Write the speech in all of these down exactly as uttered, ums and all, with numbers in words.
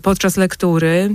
podczas lektury.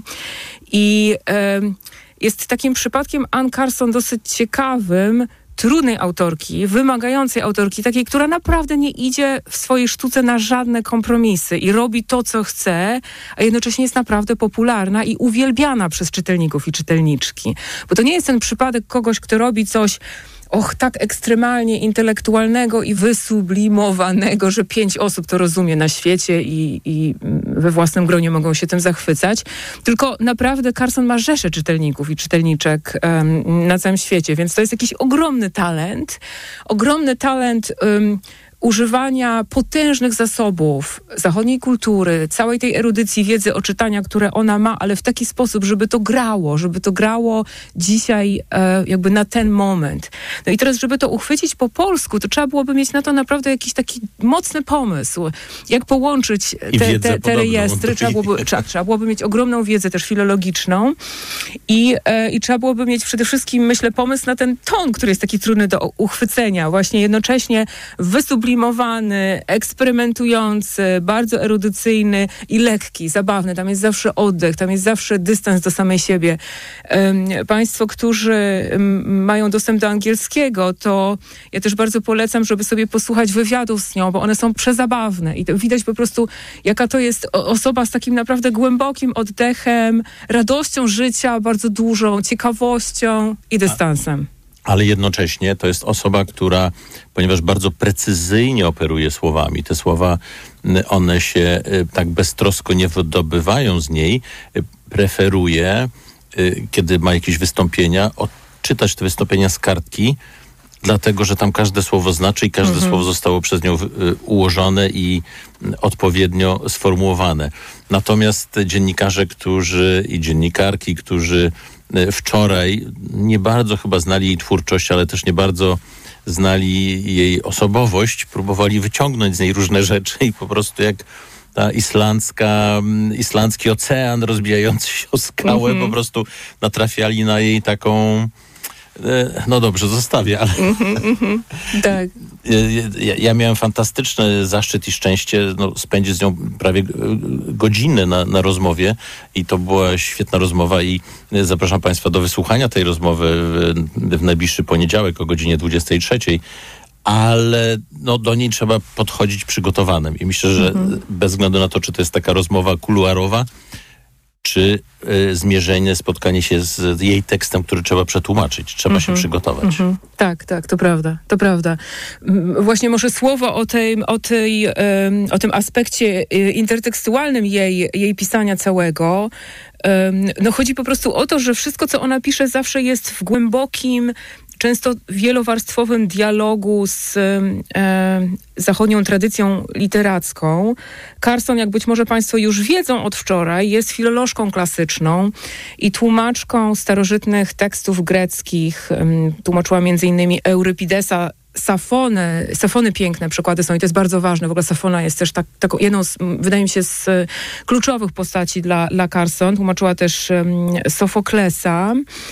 I e, jest takim przypadkiem Anne Carson dosyć ciekawym, trudnej autorki, wymagającej autorki, takiej, która naprawdę nie idzie w swojej sztuce na żadne kompromisy i robi to, co chce, a jednocześnie jest naprawdę popularna i uwielbiana przez czytelników i czytelniczki. Bo to nie jest ten przypadek kogoś, kto robi coś och, tak ekstremalnie intelektualnego i wysublimowanego, że pięć osób to rozumie na świecie i, i we własnym gronie mogą się tym zachwycać. Tylko naprawdę Carson ma rzeszę czytelników i czytelniczek um, na całym świecie, więc to jest jakiś ogromny talent. Ogromny talent um, używania potężnych zasobów zachodniej kultury, całej tej erudycji, wiedzy, oczytania, które ona ma, ale w taki sposób, żeby to grało, żeby to grało dzisiaj e, jakby na ten moment. No i teraz, żeby to uchwycić po polsku, to trzeba byłoby mieć na to naprawdę jakiś taki mocny pomysł. Jak połączyć te, te, te rejestry. Trzeba byłoby, trzeba, trzeba byłoby mieć ogromną wiedzę też filologiczną i, e, i trzeba byłoby mieć przede wszystkim, myślę, pomysł na ten ton, który jest taki trudny do uchwycenia. Właśnie jednocześnie wysublimowany, eksperymentujący, bardzo erudycyjny i lekki, zabawny. Tam jest zawsze oddech, tam jest zawsze dystans do samej siebie. Um, państwo, którzy um, mają dostęp do angielskiego, to ja też bardzo polecam, żeby sobie posłuchać wywiadów z nią, bo one są przezabawne i to widać po prostu, jaka to jest osoba z takim naprawdę głębokim oddechem, radością życia, bardzo dużą, ciekawością i dystansem. Ale jednocześnie to jest osoba, która, ponieważ bardzo precyzyjnie operuje słowami, te słowa, one się tak beztrosko nie wydobywają z niej, preferuje, kiedy ma jakieś wystąpienia, odczytać te wystąpienia z kartki, dlatego, że tam każde słowo znaczy i każde mhm. słowo zostało przez nią ułożone i odpowiednio sformułowane. Natomiast dziennikarze, którzy i dziennikarki, którzy wczoraj nie bardzo chyba znali jej twórczość, ale też nie bardzo znali jej osobowość, próbowali wyciągnąć z niej różne rzeczy i po prostu jak ta islandzka, islandzki ocean rozbijający się o skałę, mm-hmm. po prostu natrafiali na jej taką... No dobrze, zostawię, ale... Mm-hmm, mm-hmm. Tak. Ja, ja miałem fantastyczny zaszczyt i szczęście no, spędzić z nią prawie godzinę na, na rozmowie i to była świetna rozmowa i zapraszam Państwa do wysłuchania tej rozmowy w, w najbliższy poniedziałek o godzinie dwudziestej trzeciej. Ale no, do niej trzeba podchodzić przygotowanym i myślę, że mm-hmm. bez względu na to, czy to jest taka rozmowa kuluarowa, czy y, zmierzenie, spotkanie się z jej tekstem, który trzeba przetłumaczyć. Trzeba mm-hmm. się przygotować. Mm-hmm. Tak, tak, to prawda, to prawda. Właśnie może słowo o, tej, o, tej, um, o tym aspekcie intertekstualnym jej, jej pisania całego. Um, no chodzi po prostu o to, że wszystko, co ona pisze, zawsze jest w głębokim, często wielowarstwowym dialogu z e, zachodnią tradycją literacką. Carson, jak być może Państwo już wiedzą od wczoraj, jest filolożką klasyczną i tłumaczką starożytnych tekstów greckich. Um, tłumaczyła między innymi Eurypidesa, Safony, Safony piękne przykłady są i to jest bardzo ważne. W ogóle Safona jest też tak, taką jedną z, wydaje mi się, z kluczowych postaci dla, dla Carson. Tłumaczyła też um, Sofoklesa.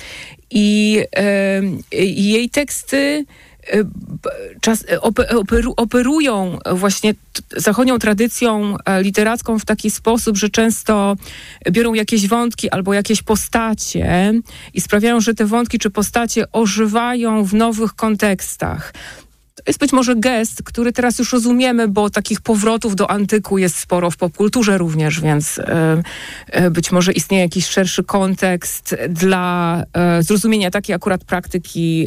I y, y, jej teksty y, czas, operu, operują właśnie t, zachodnią tradycją e, literacką w taki sposób, że często biorą jakieś wątki albo jakieś postacie i sprawiają, że te wątki czy postacie ożywają w nowych kontekstach. To jest być może gest, który teraz już rozumiemy, bo takich powrotów do antyku jest sporo w popkulturze również, więc e, e, być może istnieje jakiś szerszy kontekst dla e, zrozumienia takiej akurat praktyki,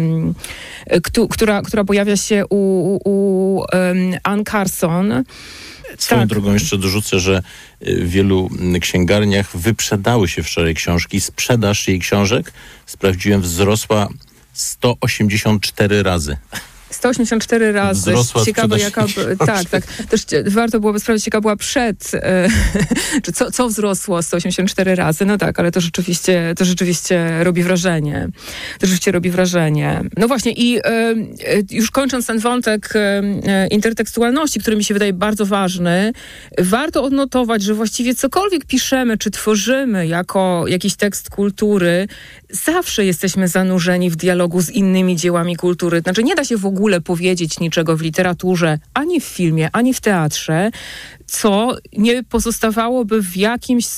e, k- która, która pojawia się u, u e, Anne Carson. Swoją tak. drogą jeszcze dorzucę, że w wielu księgarniach wyprzedały się wczoraj książki. Sprzedaż jej książek, sprawdziłem, wzrosła sto osiemdziesiąt cztery razy. sto osiemdziesiąt cztery razy. Wzrosła ciekawe, jaka... Tak, tak. Też warto byłoby sprawdzić, jaka była przed... E, czy co, co wzrosło sto osiemdziesiąt cztery razy. No tak, ale to rzeczywiście, to rzeczywiście robi wrażenie. To rzeczywiście robi wrażenie. No właśnie i e, już kończąc ten wątek e, intertekstualności, który mi się wydaje bardzo ważny, warto odnotować, że właściwie cokolwiek piszemy, czy tworzymy jako jakiś tekst kultury, zawsze jesteśmy zanurzeni w dialogu z innymi dziełami kultury. Znaczy nie da się w ogóle powiedzieć niczego w literaturze, ani w filmie, ani w teatrze, co nie pozostawałoby w jakimś